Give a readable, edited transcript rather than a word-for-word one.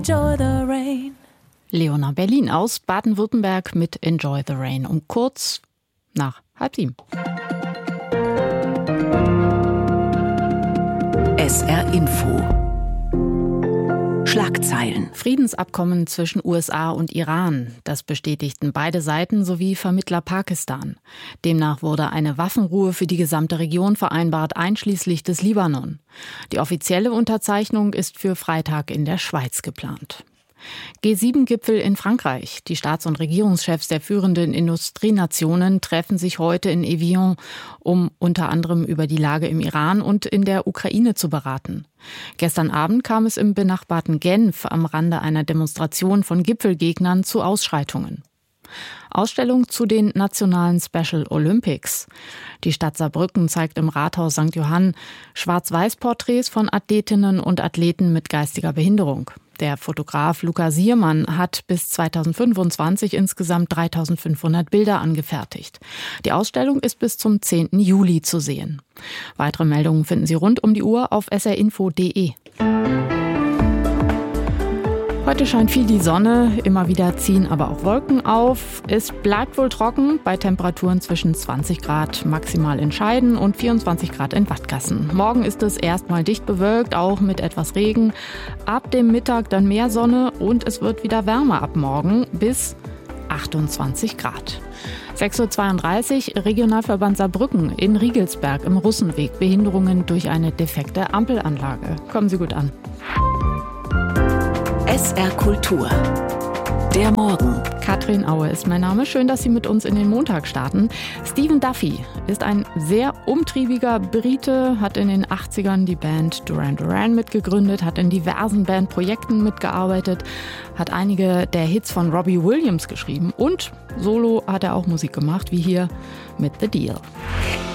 Enjoy the rain. Leona Berlin aus Baden-Württemberg mit Enjoy the Rain um kurz nach 6:30. SR Info. Schlagzeilen. Friedensabkommen zwischen USA und Iran. Das bestätigten beide Seiten sowie Vermittler Pakistan. Demnach wurde eine Waffenruhe für die gesamte Region vereinbart, einschließlich des Libanon. Die offizielle Unterzeichnung ist für Freitag in der Schweiz geplant. G7-Gipfel in Frankreich. Die Staats- und Regierungschefs der führenden Industrienationen treffen sich heute in Evian, um unter anderem über die Lage im Iran und in der Ukraine zu beraten. Gestern Abend kam es im benachbarten Genf am Rande einer Demonstration von Gipfelgegnern zu Ausschreitungen. Ausstellung zu den nationalen Special Olympics. Die Stadt Saarbrücken zeigt im Rathaus St. Johann Schwarz-Weiß-Porträts von Athletinnen und Athleten mit geistiger Behinderung. Der Fotograf Luca Siermann hat bis 2025 insgesamt 3.500 Bilder angefertigt. Die Ausstellung ist bis zum 10. Juli zu sehen. Weitere Meldungen finden Sie rund um die Uhr auf srinfo.de. Heute scheint viel die Sonne, immer wieder ziehen aber auch Wolken auf. Es bleibt wohl trocken bei Temperaturen zwischen 20 Grad maximal in Scheiden und 24 Grad in Wattgassen. Morgen ist es erstmal dicht bewölkt, auch mit etwas Regen. Ab dem Mittag dann mehr Sonne und es wird wieder wärmer ab morgen bis 28 Grad. 6:32 Uhr, Regionalverband Saarbrücken in Riegelsberg im Russenweg. Behinderungen durch eine defekte Ampelanlage. Kommen Sie gut an. SR Kultur. Der Morgen. Katrin Aue ist mein Name. Schön, dass Sie mit uns in den Montag starten. Stephen Duffy ist ein sehr umtriebiger Brite, hat in den 80ern die Band Duran Duran mitgegründet, hat in diversen Bandprojekten mitgearbeitet, hat einige der Hits von Robbie Williams geschrieben und solo hat er auch Musik gemacht, wie hier mit The Deal.